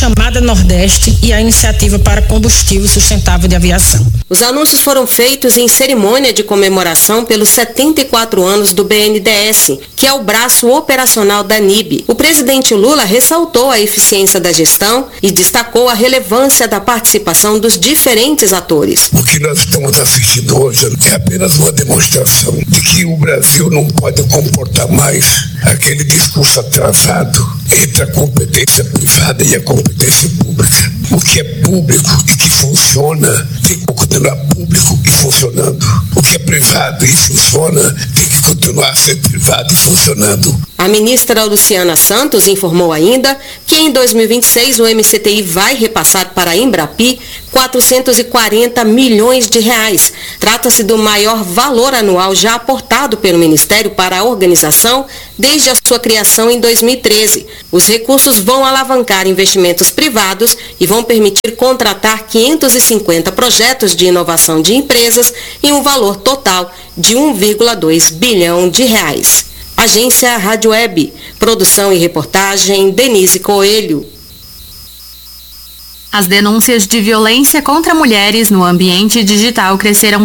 Chamada Nordeste e a Iniciativa para Combustível Sustentável de Aviação. Os anúncios foram feitos em cerimônia de comemoração pelos 74 anos do BNDES, que é o braço operacional da ANIB. O presidente Lula ressaltou a eficiência da gestão e destacou a relevância da participação dos diferentes atores. O que nós estamos assistindo hoje é apenas uma demonstração de que o Brasil não pode comportar mais aquele discurso atrasado entre a competência privada e a competência pública. O que é público e que funciona tem que continuar público e funcionando. O que é privado e funciona tem que continuar sendo privado e funcionando. A ministra Luciana Santos informou ainda que em 2026 o MCTI vai repassar para a Embrapi 440 milhões de reais. Trata-se do maior valor anual já aportado pelo Ministério para a organização desde a sua criação em 2013. Os recursos vão alavancar investimentos privados e vão permitir contratar 550 projetos de inovação de empresas em um valor total de 1,2 bilhão de reais. Agência Rádio Web. Produção e reportagem, Denise Coelho. As denúncias de violência contra mulheres no ambiente digital cresceram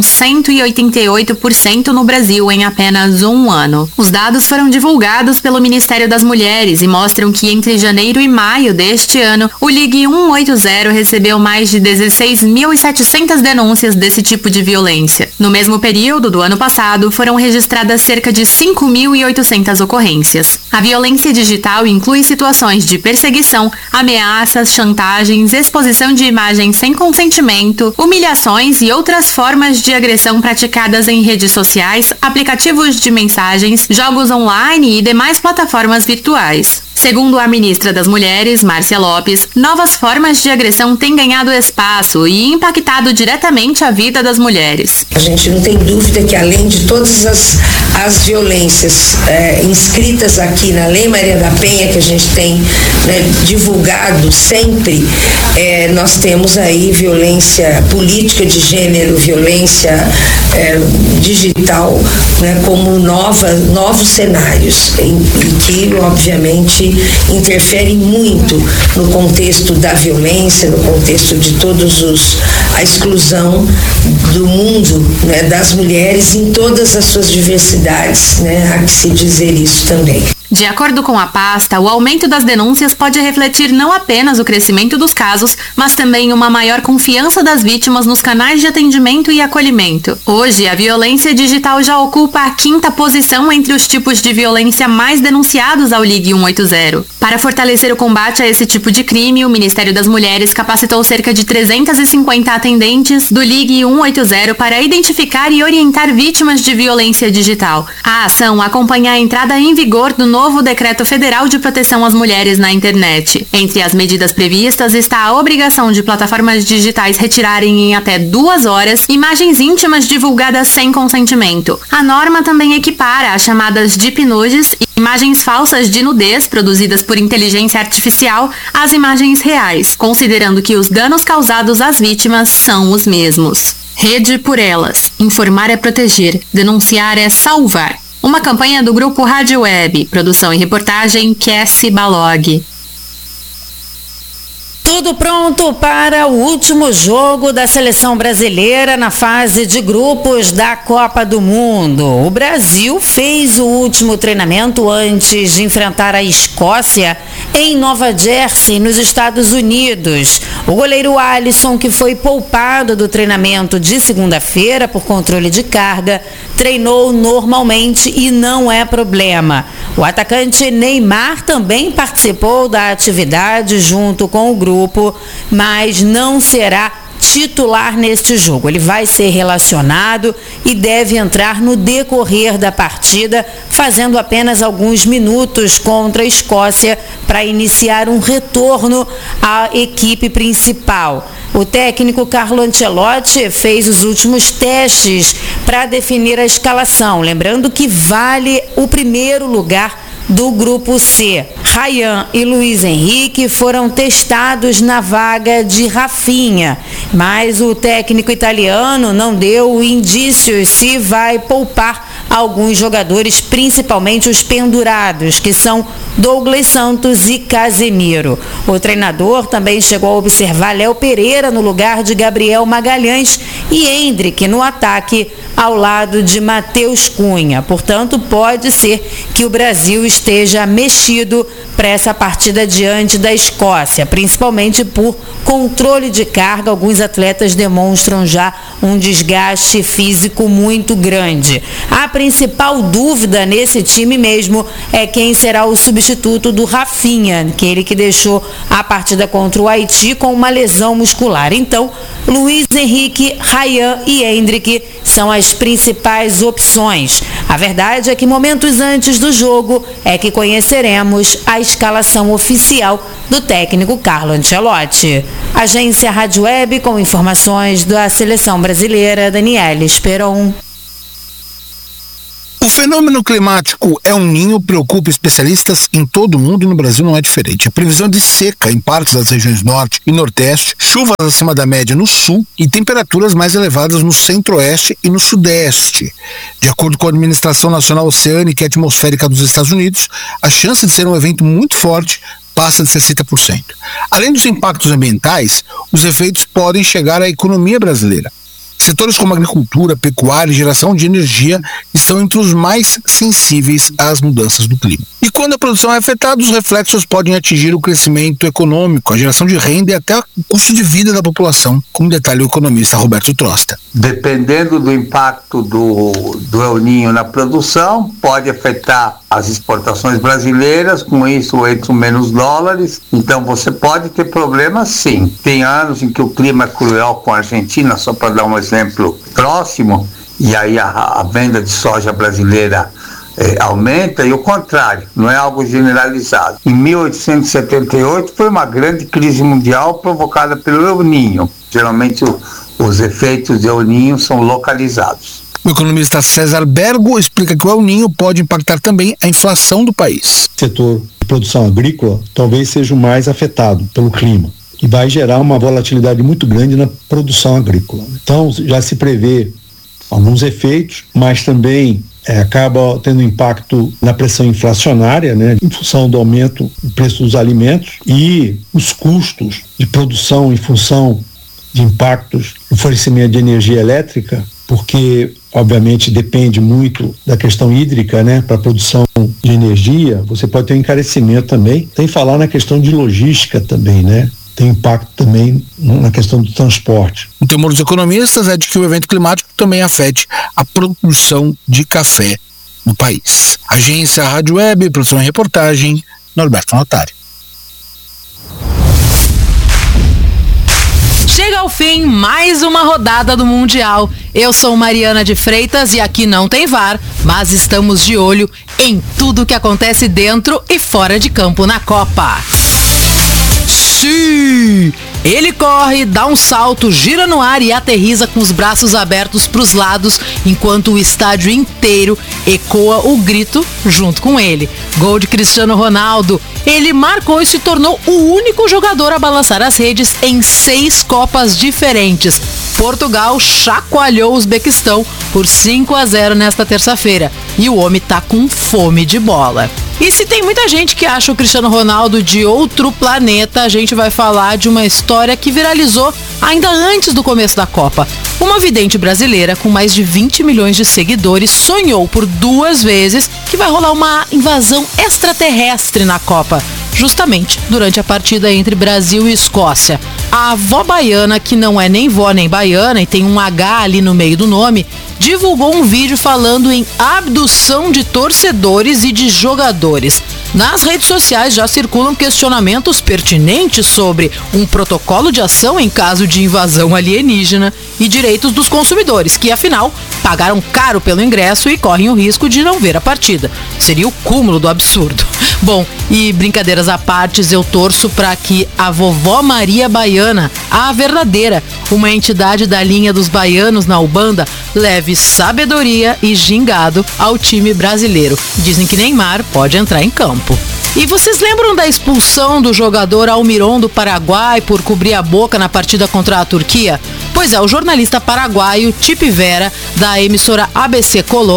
188% no Brasil em apenas um ano. Os dados foram divulgados pelo Ministério das Mulheres e mostram que entre janeiro e maio deste ano, o Ligue 180 recebeu mais de 16.700 denúncias desse tipo de violência. No mesmo período do ano passado, foram registradas cerca de 5.800 ocorrências. A violência digital inclui situações de perseguição, ameaças, chantagens, exposição de imagens sem consentimento, humilhações e outras formas de agressão praticadas em redes sociais, aplicativos de mensagens, jogos online e demais plataformas virtuais. Segundo a ministra das Mulheres, Márcia Lopes, novas formas de agressão têm ganhado espaço e impactado diretamente a vida das mulheres. A gente não tem dúvida que além de todas as violências inscritas aqui na Lei Maria da Penha, que a gente tem divulgado sempre, nós temos aí violência política de gênero, violência digital, como novos cenários, e que, obviamente, interferem muito no contexto da violência, no contexto de a exclusão do mundo, das mulheres em todas as suas diversidades, há que se dizer isso também. De acordo com a pasta, o aumento das denúncias pode refletir não apenas o crescimento dos casos, mas também uma maior confiança das vítimas nos canais de atendimento e acolhimento. Hoje, a violência digital já ocupa a 5ª posição entre os tipos de violência mais denunciados ao Ligue 180. Para fortalecer o combate a esse tipo de crime, o Ministério das Mulheres capacitou cerca de 350 atendentes do Ligue 180 para identificar e orientar vítimas de violência digital. A ação acompanha a entrada em vigor do novo Decreto Federal de Proteção às Mulheres na Internet. Entre as medidas previstas está a obrigação de plataformas digitais retirarem em até 2 horas imagens íntimas divulgadas sem consentimento. A norma também equipara as chamadas deep nudes, imagens falsas de nudez produzidas por inteligência artificial, às imagens reais, considerando que os danos causados às vítimas são os mesmos. Rede por Elas. Informar é proteger, denunciar é salvar. Uma campanha do Grupo Rádio Web. Produção e reportagem, Cassie Balog. Tudo pronto para o último jogo da seleção brasileira na fase de grupos da Copa do Mundo. O Brasil fez o último treinamento antes de enfrentar a Escócia em Nova Jersey, nos Estados Unidos. O goleiro Alisson, que foi poupado do treinamento de segunda-feira por controle de carga, treinou normalmente e não é problema. O atacante Neymar também participou da atividade junto com o grupo, mas não será titular neste jogo. Ele vai ser relacionado e deve entrar no decorrer da partida, fazendo apenas alguns minutos contra a Escócia para iniciar um retorno à equipe principal. O técnico Carlo Ancelotti fez os últimos testes para definir a escalação, lembrando que vale o primeiro lugar do grupo C. Ryan e Luiz Henrique foram testados na vaga de Rafinha, mas o técnico italiano não deu indícios se vai poupar alguns jogadores, principalmente os pendurados, que são Douglas Santos e Casemiro. O treinador também chegou a observar Léo Pereira no lugar de Gabriel Magalhães e Endrick no ataque ao lado de Matheus Cunha. Portanto, pode ser que o Brasil esteja mexido para essa partida diante da Escócia, principalmente por controle de carga. Alguns atletas demonstram já um desgaste físico muito grande. A principal dúvida nesse time mesmo é quem será o substituto do Rafinha, aquele que deixou a partida contra o Haiti com uma lesão muscular. Então, Luiz Henrique, Ryan e Endrick são as principais opções. A verdade é que momentos antes do jogo é que conheceremos a escalação oficial do técnico Carlo Ancelotti. Agência Rádio Web com informações da seleção brasileira, Daniela Esperon. O fenômeno climático El Niño preocupa especialistas em todo o mundo e no Brasil não é diferente. A previsão de seca em partes das regiões norte e nordeste, chuvas acima da média no sul e temperaturas mais elevadas no centro-oeste e no sudeste. De acordo com a Administração Nacional Oceânica e Atmosférica dos Estados Unidos, a chance de ser um evento muito forte passa de 60%. Além dos impactos ambientais, os efeitos podem chegar à economia brasileira. Setores como agricultura, pecuária e geração de energia estão entre os mais sensíveis às mudanças do clima. E quando a produção é afetada, os reflexos podem atingir o crescimento econômico, a geração de renda e até o custo de vida da população, como detalha o economista Roberto Trosta. Dependendo do impacto do El Niño na produção, pode afetar as exportações brasileiras, com isso entram menos dólares, então você pode ter problemas sim. Tem anos em que o clima é cruel com a Argentina, só para dar um exemplo próximo, e aí a venda de soja brasileira aumenta, e o contrário, não é algo generalizado. Em 1878 foi uma grande crise mundial provocada pelo El Niño. Geralmente os efeitos de El Niño são localizados. O economista César Bergo explica que o El Niño pode impactar também a inflação do país. O setor de produção agrícola talvez seja o mais afetado pelo clima e vai gerar uma volatilidade muito grande na produção agrícola. Então já se prevê alguns efeitos, mas também acaba tendo impacto na pressão inflacionária, né, em função do aumento do preço dos alimentos e os custos de produção em função de impactos no fornecimento de energia elétrica, porque obviamente depende muito da questão hídrica, né, para a produção de energia. Você pode ter um encarecimento também. Tem que falar na questão de logística também, né? Tem impacto também na questão do transporte. O temor dos economistas é de que o evento climático também afete a produção de café no país. Agência Rádio Web, produção e reportagem, Norberto Notari. Chega ao fim mais uma rodada do Mundial. Eu sou Mariana de Freitas e aqui não tem VAR, mas estamos de olho em tudo que acontece dentro e fora de campo na Copa. Sim! Ele corre, dá um salto, gira no ar e aterriza com os braços abertos para os lados, enquanto o estádio inteiro ecoa o grito junto com ele. Gol de Cristiano Ronaldo. Ele marcou e se tornou o único jogador a balançar as redes em 6 Copas diferentes. Portugal chacoalhou o Uzbequistão por 5-0 nesta terça-feira. E o homem tá com fome de bola. E se tem muita gente que acha o Cristiano Ronaldo de outro planeta, a gente vai falar de uma história que viralizou ainda antes do começo da Copa. Uma vidente brasileira com mais de 20 milhões de seguidores sonhou por 2 vezes que vai rolar uma invasão extraterrestre na Copa, justamente durante a partida entre Brasil e Escócia. A avó baiana, que não é nem vó nem baiana e tem um H ali no meio do nome, divulgou um vídeo falando em abdução de torcedores e de jogadores. Nas redes sociais já circulam questionamentos pertinentes sobre um protocolo de ação em caso de invasão alienígena e direitos dos consumidores, que afinal pagaram caro pelo ingresso e correm o risco de não ver a partida. Seria o cúmulo do absurdo. Bom, e brincadeiras à parte, eu torço para que a vovó Maria Baiana, a verdadeira, uma entidade da linha dos baianos na Ubanda, leve sabedoria e gingado ao time brasileiro. Dizem que Neymar pode entrar em campo. E vocês lembram da expulsão do jogador Almiron do Paraguai por cobrir a boca na partida contra a Turquia? Pois é, o jornalista paraguaio Tipi Vera, da emissora ABC Color,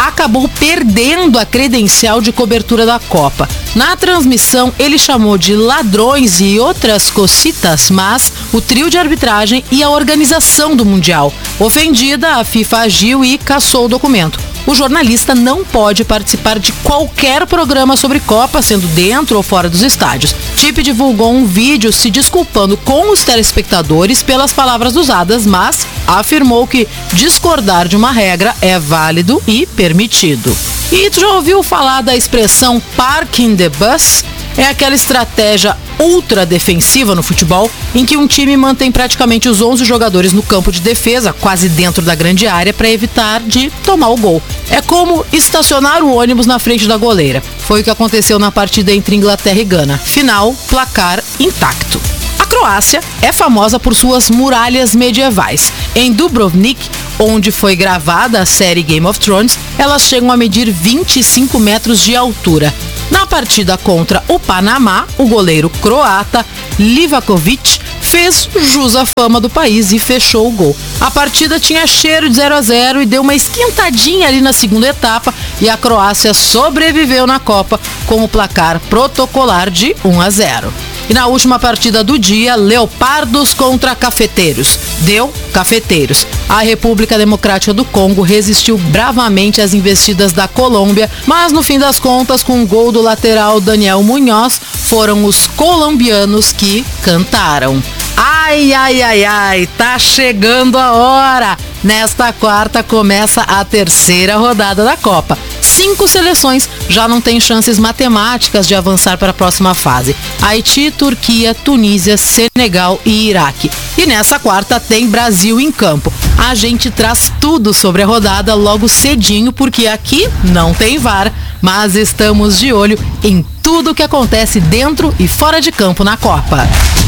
acabou perdendo a credencial de cobertura da Copa. Na transmissão, ele chamou de ladrões e outras cocitas, mas o trio de arbitragem e a organização do Mundial. Ofendida, a FIFA agiu e cassou o documento. O jornalista não pode participar de qualquer programa sobre Copa, sendo dentro ou fora dos estádios. Tite divulgou um vídeo se desculpando com os telespectadores pelas palavras usadas, mas afirmou que discordar de uma regra é válido e permitido. E tu já ouviu falar da expressão parking the bus? É aquela estratégia ultra defensiva no futebol em que um time mantém praticamente os 11 jogadores no campo de defesa, quase dentro da grande área, para evitar de tomar o gol. É como estacionar o ônibus na frente da goleira. Foi o que aconteceu na partida entre Inglaterra e Gana. Final, placar intacto. A Croácia é famosa por suas muralhas medievais. Em Dubrovnik, onde foi gravada a série Game of Thrones, elas chegam a medir 25 metros de altura. Na partida contra o Panamá, o goleiro croata Livakovic fez jus à fama do país e fechou o gol. A partida tinha cheiro de 0-0 e deu uma esquentadinha ali na segunda etapa e a Croácia sobreviveu na Copa com o placar protocolar de 1-0. E na última partida do dia, Leopardos contra Cafeteiros. Deu Cafeteiros. A República Democrática do Congo resistiu bravamente às investidas da Colômbia, mas no fim das contas, com o gol do lateral Daniel Munhoz, foram os colombianos que cantaram. Ai, ai, ai, ai, tá chegando a hora! Nesta quarta começa a terceira rodada da Copa. 5 seleções já não têm chances matemáticas de avançar para a próxima fase. Haiti, Turquia, Tunísia, Senegal e Iraque. E nessa quarta tem Brasil em campo. A gente traz tudo sobre a rodada logo cedinho, porque aqui não tem VAR, mas estamos de olho em tudo o que acontece dentro e fora de campo na Copa.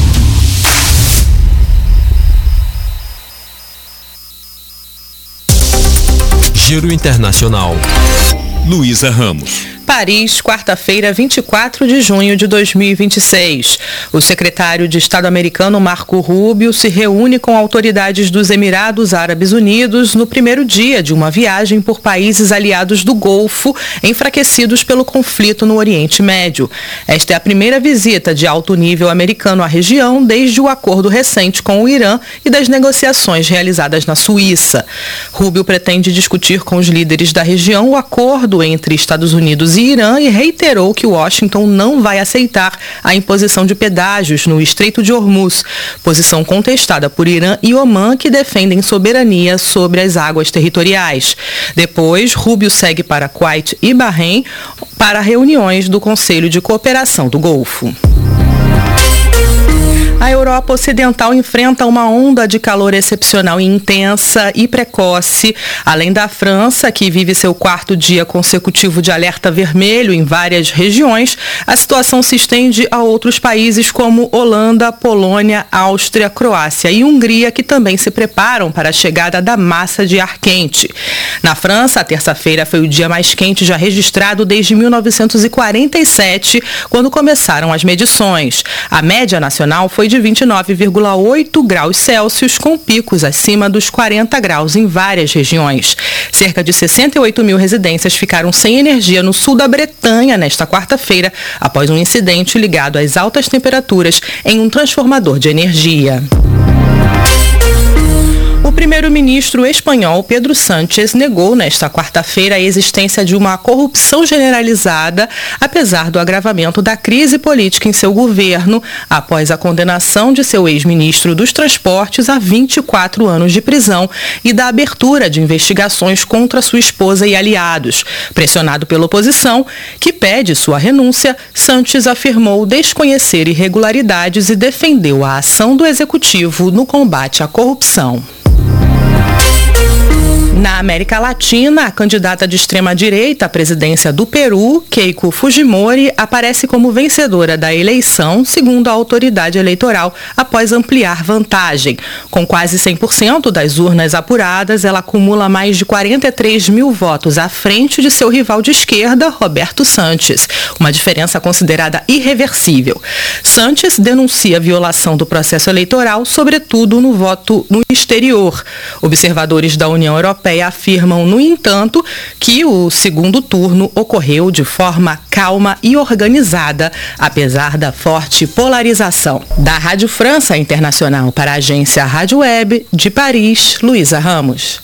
Giro Internacional. Luísa Ramos. Paris, quarta-feira, 24 de junho de 2026. O secretário de Estado americano Marco Rubio se reúne com autoridades dos Emirados Árabes Unidos no primeiro dia de uma viagem por países aliados do Golfo, enfraquecidos pelo conflito no Oriente Médio. Esta é a primeira visita de alto nível americano à região desde o acordo recente com o Irã e das negociações realizadas na Suíça. Rubio pretende discutir com os líderes da região o acordo entre Estados Unidos e Irã e reiterou que Washington não vai aceitar a imposição de pedágios no Estreito de Hormuz, posição contestada por Irã e Omã, que defendem soberania sobre as águas territoriais. Depois, Rubio segue para Kuwait e Bahrein para reuniões do Conselho de Cooperação do Golfo. A Europa Ocidental enfrenta uma onda de calor excepcional e intensa e precoce. Além da França, que vive seu 4º dia consecutivo de alerta vermelho em várias regiões, a situação se estende a outros países como Holanda, Polônia, Áustria, Croácia e Hungria, que também se preparam para a chegada da massa de ar quente. Na França, a terça-feira foi o dia mais quente já registrado desde 1947, quando começaram as medições. A média nacional foi de 29,8 graus Celsius, com picos acima dos 40 graus em várias regiões. Cerca de 68 mil residências ficaram sem energia no sul da Bretanha nesta quarta-feira, após um incidente ligado às altas temperaturas em um transformador de energia. O primeiro-ministro espanhol Pedro Sánchez negou nesta quarta-feira a existência de uma corrupção generalizada, apesar do agravamento da crise política em seu governo, após a condenação de seu ex-ministro dos Transportes a 24 anos de prisão e da abertura de investigações contra sua esposa e aliados. Pressionado pela oposição, que pede sua renúncia, Sánchez afirmou desconhecer irregularidades e defendeu a ação do executivo no combate à corrupção. Na América Latina, a candidata de extrema-direita à presidência do Peru, Keiko Fujimori, aparece como vencedora da eleição, segundo a autoridade eleitoral, após ampliar vantagem. Com quase 100% das urnas apuradas, ela acumula mais de 43 mil votos à frente de seu rival de esquerda, Roberto Sanches, uma diferença considerada irreversível. Sanches denuncia a violação do processo eleitoral, sobretudo no voto no exterior. Observadores da União Europeia Europeia afirmam, no entanto, que o segundo turno ocorreu de forma calma e organizada, apesar da forte polarização. Da Rádio França Internacional para a agência Rádio Web, de Paris, Luísa Ramos.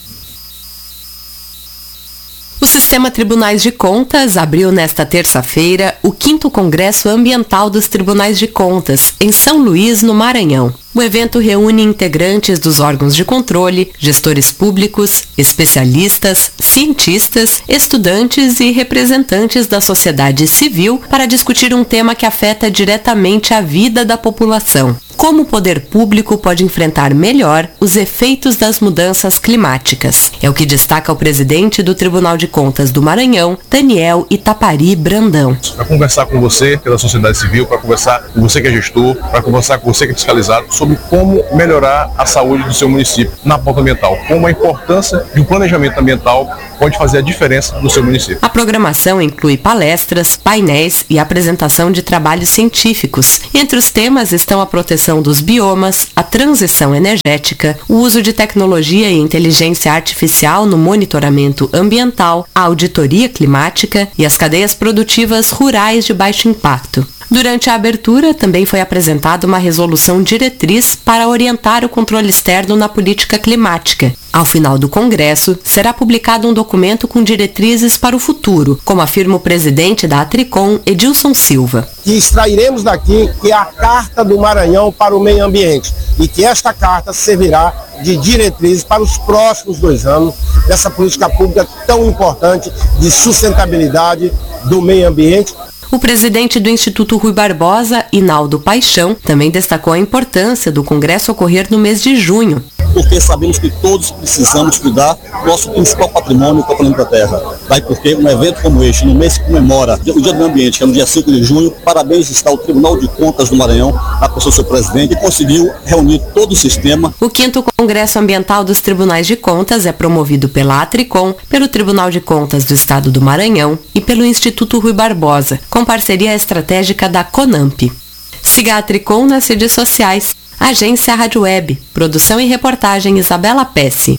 O Sistema Tribunais de Contas abriu nesta terça-feira o 5º Congresso Ambiental dos Tribunais de Contas, em São Luís, no Maranhão. O evento reúne integrantes dos órgãos de controle, gestores públicos, especialistas, cientistas, estudantes e representantes da sociedade civil para discutir um tema que afeta diretamente a vida da população. Como o poder público pode enfrentar melhor os efeitos das mudanças climáticas. É o que destaca o presidente do Tribunal de Contas do Maranhão, Daniel Itapari Brandão. Para conversar com você, que é da sociedade civil, para conversar com você que é gestor, para conversar com você que é fiscalizado, sobre como melhorar a saúde do seu município na pauta ambiental, como a importância de um planejamento ambiental pode fazer a diferença no seu município. A programação inclui palestras, painéis e apresentação de trabalhos científicos. Entre os temas estão a proteção dos biomas, a transição energética, o uso de tecnologia e inteligência artificial no monitoramento ambiental, a auditoria climática e as cadeias produtivas rurais de baixo impacto. Durante a abertura, também foi apresentada uma resolução diretriz para orientar o controle externo na política climática. Ao final do Congresso, será publicado um documento com diretrizes para o futuro, como afirma o presidente da Atricom, Edilson Silva. Que extrairemos daqui que é a Carta do Maranhão para o Meio Ambiente e que esta carta servirá de diretrizes para os próximos 2 anos dessa política pública tão importante de sustentabilidade do meio ambiente. O presidente do Instituto Rui Barbosa, Inaldo Paixão, também destacou a importância do Congresso ocorrer no mês de junho. Porque sabemos que todos precisamos cuidar do nosso principal patrimônio, que é o planeta Terra. Daí porque um evento como este, no mês que comemora o Dia do Meio Ambiente, que é no dia 5 de junho, parabéns está o Tribunal de Contas do Maranhão, a pessoa do seu presidente, que conseguiu reunir todo o sistema. O 5º Congresso Ambiental dos Tribunais de Contas é promovido pela Atricom, pelo Tribunal de Contas do Estado do Maranhão e pelo Instituto Rui Barbosa, com parceria estratégica da CONAMP. Siga a Atricom nas redes sociais. Agência Rádio Web. Produção e reportagem Isabela Pesce.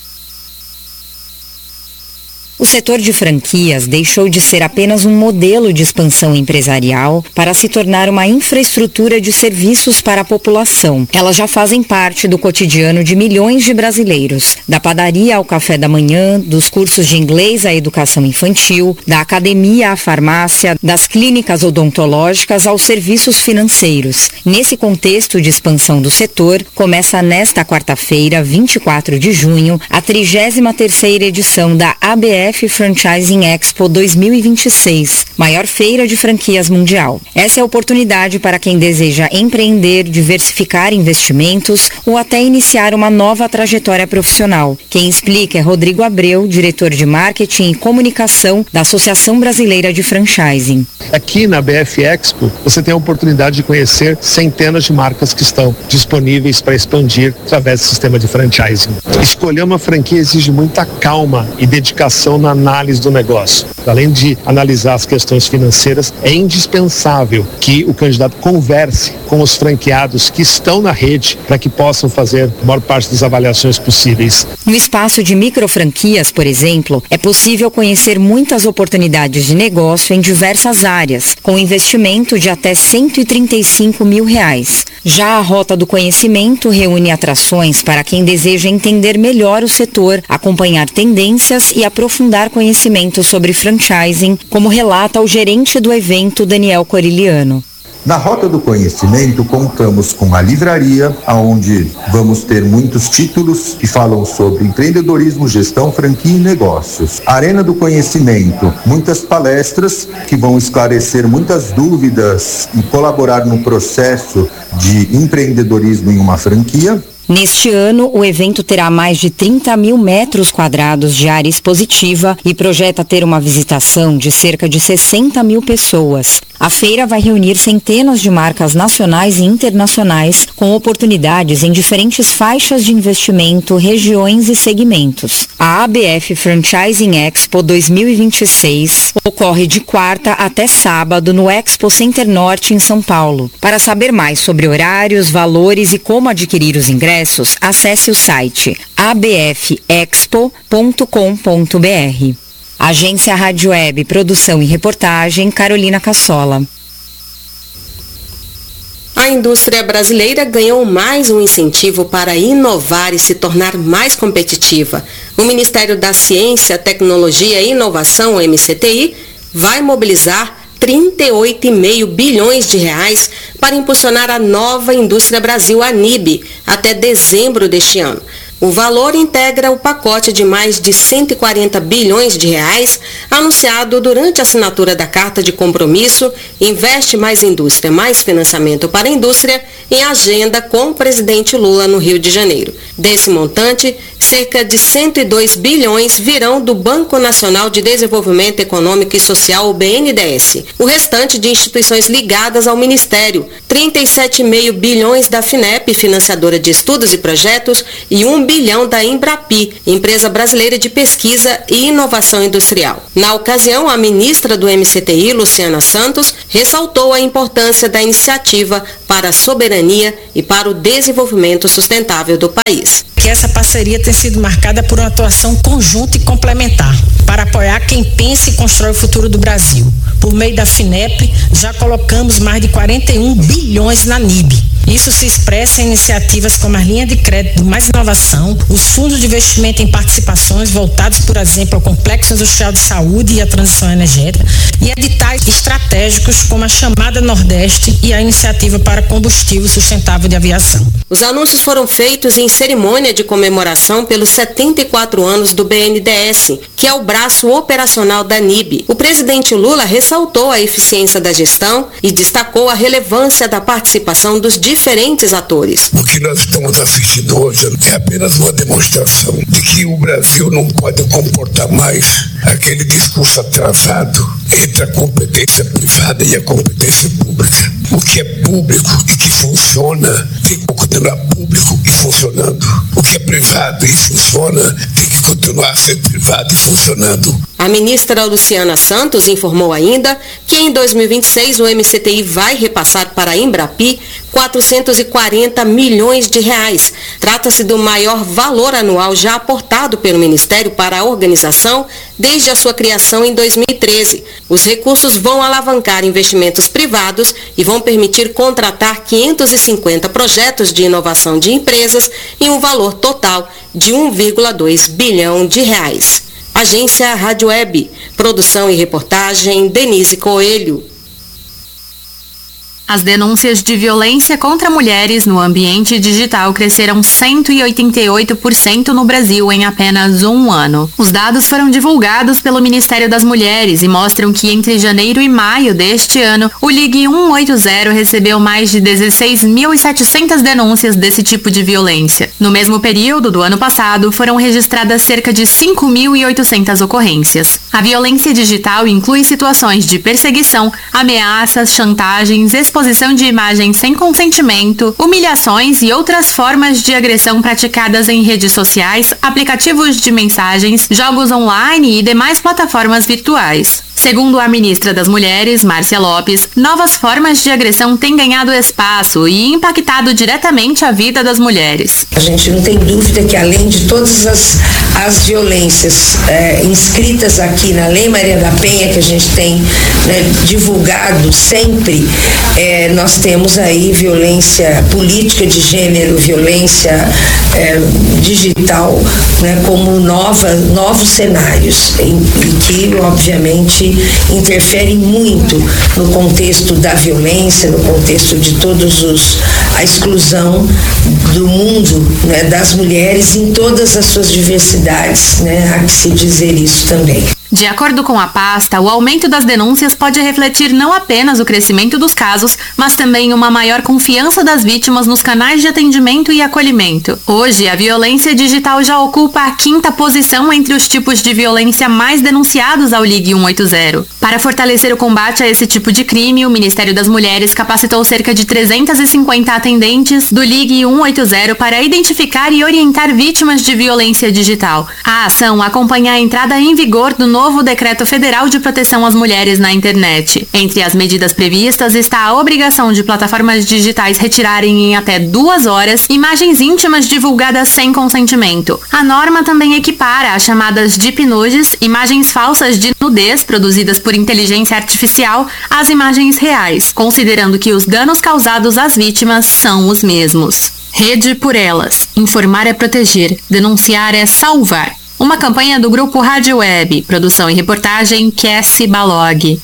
O setor de franquias deixou de ser apenas um modelo de expansão empresarial para se tornar uma infraestrutura de serviços para a população. Elas já fazem parte do cotidiano de milhões de brasileiros, da padaria ao café da manhã, dos cursos de inglês à educação infantil, da academia à farmácia, das clínicas odontológicas aos serviços financeiros. Nesse contexto de expansão do setor, começa nesta quarta-feira, 24 de junho, a 33ª edição da ABF Franchising Expo 2026, maior feira de franquias mundial. Essa é a oportunidade para quem deseja empreender, diversificar investimentos ou até iniciar uma nova trajetória profissional. Quem explica é Rodrigo Abreu, diretor de marketing e comunicação da Associação Brasileira de Franchising. Aqui na BF Expo, você tem a oportunidade de conhecer centenas de marcas que estão disponíveis para expandir através do sistema de franchising. Escolher uma franquia exige muita calma e dedicação na análise do negócio. Além de analisar as questões financeiras, é indispensável que o candidato converse com os franqueados que estão na rede para que possam fazer a maior parte das avaliações possíveis. No espaço de microfranquias, por exemplo, é possível conhecer muitas oportunidades de negócio em diversas áreas, com investimento de até R$135 mil. Já a Rota do Conhecimento reúne atrações para quem deseja entender melhor o setor, acompanhar tendências e aprofundar conhecimento sobre franchising, como relata o gerente do evento, Daniel Coriliano. Na Rota do Conhecimento, contamos com a livraria, onde vamos ter muitos títulos que falam sobre empreendedorismo, gestão, franquia e negócios. Arena do Conhecimento, muitas palestras que vão esclarecer muitas dúvidas e colaborar no processo de empreendedorismo em uma franquia. Neste ano, o evento terá mais de 30 mil metros quadrados de área expositiva e projeta ter uma visitação de cerca de 60 mil pessoas. A feira vai reunir centenas de marcas nacionais e internacionais com oportunidades em diferentes faixas de investimento, regiões e segmentos. A ABF Franchising Expo 2026 ocorre de quarta até sábado no Expo Center Norte, em São Paulo. Para saber mais sobre horários, valores e como adquirir os ingressos, ingressos, acesse o site abfexpo.com.br. Agência Rádio Web, produção e reportagem, Carolina Cassola. A indústria brasileira ganhou mais um incentivo para inovar e se tornar mais competitiva. O Ministério da Ciência, Tecnologia e Inovação, o MCTI, vai mobilizar 38,5 bilhões de reais para impulsionar a nova Indústria Brasil, a NIB, até dezembro deste ano. O valor integra o pacote de mais de 140 bilhões de reais anunciado durante a assinatura da Carta de Compromisso Investe Mais Indústria, Mais Financiamento para a Indústria em agenda com o presidente Lula no Rio de Janeiro. Desse montante, cerca de 102 bilhões virão do Banco Nacional de Desenvolvimento Econômico e Social, o BNDES. O restante de instituições ligadas ao Ministério, 37,5 bilhões da FINEP, financiadora de estudos e projetos, e 1 bilhão da Embrapi, empresa brasileira de pesquisa e inovação industrial. Na ocasião, a ministra do MCTI, Luciana Santos, ressaltou a importância da iniciativa para a soberania e para o desenvolvimento sustentável do país. Que essa parceria tem sido marcada por uma atuação conjunta e complementar para apoiar quem pensa e constrói o futuro do Brasil. Por meio da FINEP, já colocamos mais de 41 bilhões na NIB. Isso se expressa em iniciativas como as linhas de crédito Mais Inovação, os fundos de investimento em participações voltados, por exemplo, ao Complexo Industrial de Saúde e à transição energética, e editais estratégicos como a chamada Nordeste e a Iniciativa para Combustível Sustentável de Aviação. Os anúncios foram feitos em cerimônia de comemoração pelos 74 anos do BNDES, que é o braço operacional da NIB. O presidente Lula ressaltou a eficiência da gestão e destacou a relevância da participação dos diferentes atores. O que nós estamos assistindo hoje é apenas uma demonstração de que o Brasil não pode comportar mais aquele discurso atrasado entre a competência privada e a competência pública. O que é público e que funciona tem que continuar público e funcionando. O que é privado e funciona tem que continuar sendo privado e funcionando. A ministra Luciana Santos informou ainda que em 2026 o MCTI vai repassar para a Embrapi 440 milhões de reais. Trata-se do maior valor anual já aportado pelo Ministério para a organização desde a sua criação em 2013. Os recursos vão alavancar investimentos privados e vão permitir contratar 550 projetos de inovação de empresas em um valor total de 1,2 bilhão de reais. Agência Rádio Web, produção e reportagem, Denise Coelho. As denúncias de violência contra mulheres no ambiente digital cresceram 188% no Brasil em apenas um ano. Os dados foram divulgados pelo Ministério das Mulheres e mostram que entre janeiro e maio deste ano, o Ligue 180 recebeu mais de 16.700 denúncias desse tipo de violência. No mesmo período do ano passado, foram registradas cerca de 5.800 ocorrências. A violência digital inclui situações de perseguição, ameaças, chantagens, exposição de imagens sem consentimento, humilhações e outras formas de agressão praticadas em redes sociais, aplicativos de mensagens, jogos online e demais plataformas virtuais. Segundo a ministra das Mulheres, Márcia Lopes, novas formas de agressão têm ganhado espaço e impactado diretamente a vida das mulheres. A gente não tem dúvida que além de todas as violências inscritas aqui na Lei Maria da Penha, que a gente tem divulgado sempre, nós temos aí violência política de gênero, violência digital, como novos cenários, e que, obviamente, interferem muito no contexto da violência, no contexto de a exclusão do mundo, das mulheres em todas as suas diversidades, há que se dizer isso também. De acordo com a pasta, o aumento das denúncias pode refletir não apenas o crescimento dos casos, mas também uma maior confiança das vítimas nos canais de atendimento e acolhimento. Hoje, a violência digital já ocupa a 5ª posição entre os tipos de violência mais denunciados ao Ligue 180. Para fortalecer o combate a esse tipo de crime, o Ministério das Mulheres capacitou cerca de 350 atendentes do Ligue 180 para identificar e orientar vítimas de violência digital. A ação acompanha a entrada em vigor do novo novo Decreto Federal de Proteção às Mulheres na Internet. Entre as medidas previstas está a obrigação de plataformas digitais retirarem em até 2 horas imagens íntimas divulgadas sem consentimento. A norma também equipara as chamadas deep nudes, imagens falsas de nudez produzidas por inteligência artificial, às imagens reais, considerando que os danos causados às vítimas são os mesmos. Rede por Elas. Informar é proteger, denunciar é salvar. Uma campanha do Grupo Rádio Web. Produção e reportagem Cassie Balog.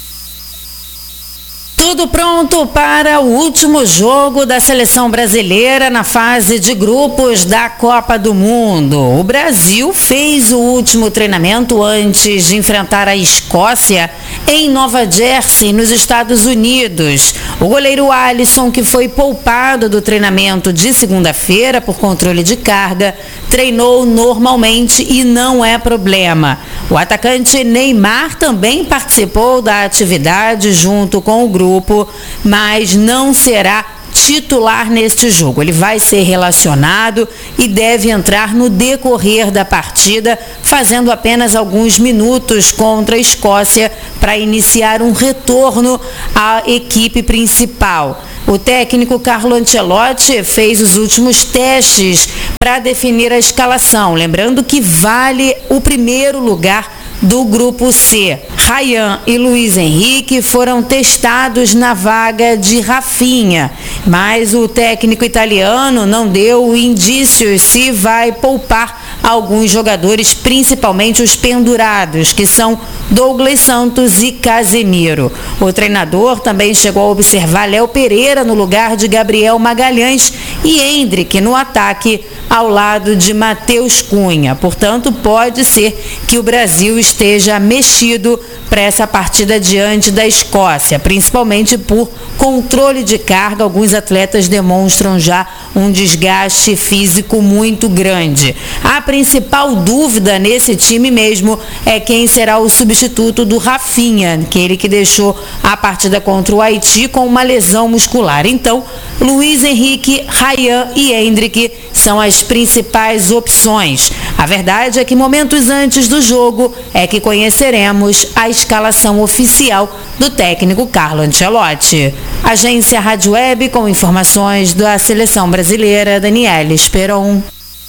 Tudo pronto para o último jogo da seleção brasileira na fase de grupos da Copa do Mundo. O Brasil fez o último treinamento antes de enfrentar a Escócia em Nova Jersey, nos Estados Unidos. O goleiro Alisson, que foi poupado do treinamento de segunda-feira por controle de carga, treinou normalmente e não é problema. O atacante Neymar também participou da atividade junto com o grupo, mas não será titular neste jogo. Ele vai ser relacionado e deve entrar no decorrer da partida, fazendo apenas alguns minutos contra a Escócia para iniciar um retorno à equipe principal. O técnico Carlo Ancelotti fez os últimos testes para definir a escalação, lembrando que vale o primeiro lugar do grupo C. Ryan e Luiz Henrique foram testados na vaga de Rafinha, mas o técnico italiano não deu indícios se vai poupar alguns jogadores, principalmente os pendurados, que são Douglas Santos e Casemiro. O treinador também chegou a observar Léo Pereira no lugar de Gabriel Magalhães e Endrick no ataque ao lado de Matheus Cunha. Portanto, pode ser que o Brasil esteja mexido para essa partida diante da Escócia, principalmente por controle de carga. Alguns atletas demonstram já um desgaste físico muito grande. A principal dúvida nesse time mesmo é quem será o substituto do Rafinha, aquele que deixou a partida contra o Haiti com uma lesão muscular. Então, Luiz Henrique, Ryan e Endrick são as principais opções. A verdade é que momentos antes do jogo é que conheceremos a escalação oficial do técnico Carlo Ancelotti. Agência Rádio Web com informações da seleção brasileira, Daniela Esperon.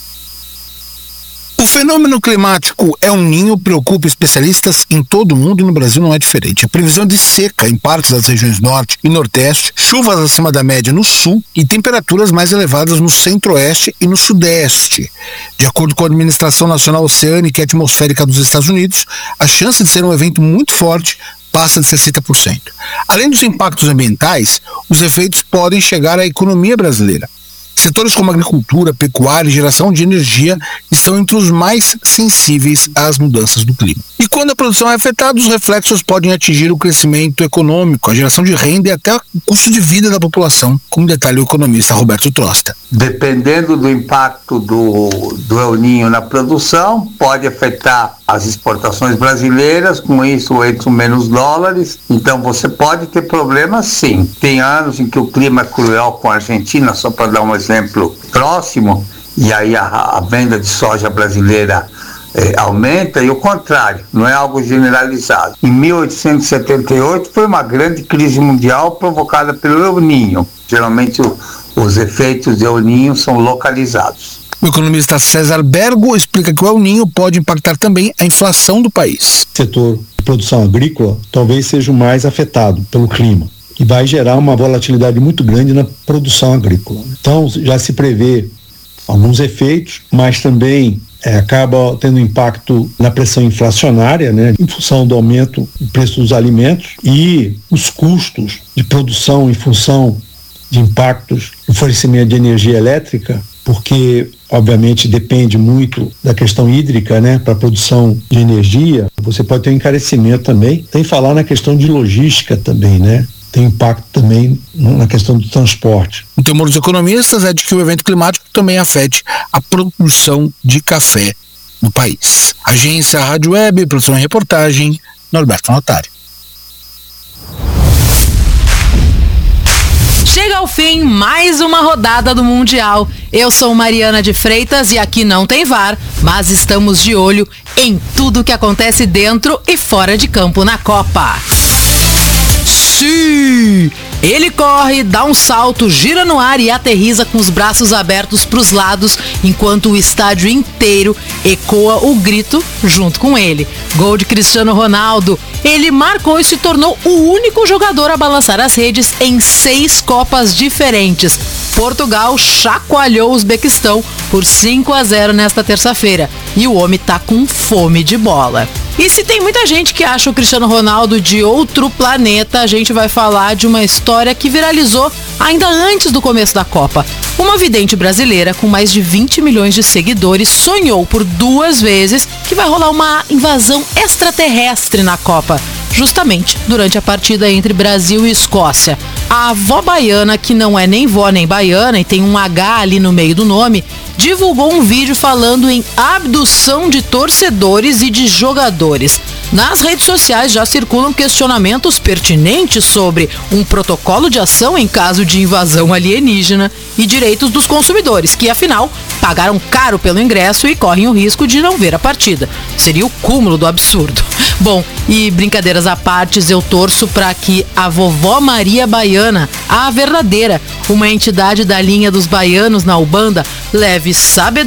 O fenômeno climático El Niño preocupa especialistas em todo o mundo e no Brasil não é diferente. A previsão de seca em partes das regiões norte e nordeste, chuvas acima da média no sul e temperaturas mais elevadas no centro-oeste e no sudeste. De acordo com a Administração Nacional Oceânica e Atmosférica dos Estados Unidos, a chance de ser um evento muito forte passa de 60%. Além dos impactos ambientais, os efeitos podem chegar à economia brasileira. Setores como agricultura, pecuária e geração de energia estão entre os mais sensíveis às mudanças do clima. E quando a produção é afetada, os reflexos podem atingir o crescimento econômico, a geração de renda e até o custo de vida da população, como detalha o economista Roberto Trosta. Dependendo do impacto do El Niño na produção, pode afetar as exportações brasileiras, com isso entram menos dólares, então você pode ter problemas sim. Tem anos em que o clima é cruel com a Argentina, só para dar um exemplo próximo, e aí a venda de soja brasileira aumenta, e o contrário, não é algo generalizado. Em 1878 foi uma grande crise mundial provocada pelo El Niño. Geralmente os efeitos de El Niño são localizados. O economista César Bergo explica que o El Niño pode impactar também a inflação do país. O setor de produção agrícola talvez seja o mais afetado pelo clima e vai gerar uma volatilidade muito grande na produção agrícola. Então já se prevê alguns efeitos, mas também acaba tendo impacto na pressão inflacionária, né, em função do aumento do preço dos alimentos e os custos de produção em função de impactos no fornecimento de energia elétrica, porque obviamente depende muito da questão hídrica, né, para a produção de energia. Você pode ter um encarecimento também. Tem que falar na questão de logística também, né? Tem impacto também na questão do transporte. O temor dos economistas é de que o evento climático também afete a produção de café no país. Agência Rádio Web, produção e reportagem, Norberto Notari. Chega ao fim mais uma rodada do Mundial. Eu sou Mariana de Freitas e aqui não tem VAR, mas estamos de olho em tudo que acontece dentro e fora de campo na Copa. Sim! Ele corre, dá um salto, gira no ar e aterriza com os braços abertos para os lados, enquanto o estádio inteiro ecoa o grito junto com ele. Gol de Cristiano Ronaldo. Ele marcou e se tornou o único jogador a balançar as redes em 6 Copas diferentes. Portugal chacoalhou o Uzbequistão por 5-0 nesta terça-feira. E o homem tá com fome de bola. E se tem muita gente que acha o Cristiano Ronaldo de outro planeta, a gente vai falar de uma história que viralizou ainda antes do começo da Copa. Uma vidente brasileira com mais de 20 milhões de seguidores sonhou por 2 vezes que vai rolar uma invasão extraterrestre na Copa, justamente durante a partida entre Brasil e Escócia. A avó baiana, que não é nem vó nem baiana e tem um H ali no meio do nome, divulgou um vídeo falando em abdução de torcedores e de jogadores. Nas redes sociais já circulam questionamentos pertinentes sobre um protocolo de ação em caso de invasão alienígena e direitos dos consumidores, que afinal pagaram caro pelo ingresso e correm o risco de não ver a partida. Seria o cúmulo do absurdo. Bom, e brincadeiras à parte, eu torço para que a vovó Maria Baiana, a verdadeira, uma entidade da linha dos baianos na Ubanda, leve sabedoria